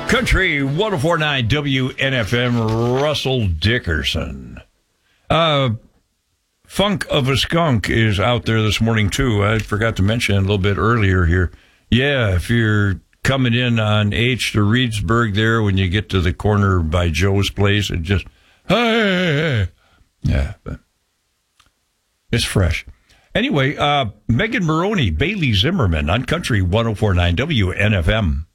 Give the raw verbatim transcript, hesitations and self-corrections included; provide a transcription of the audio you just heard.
Country one oh four point nine W N F M, Russell Dickerson. Uh, Funk of a Skunk is out there this morning, too. I forgot to mention a little bit earlier here. Yeah, if you're coming in on H to Reedsburg there, when you get to the corner by Joe's place, it just, hey, yeah, but it's fresh. Anyway, uh, Megan Maroney, Bailey Zimmerman on Country one oh four point nine W N F M.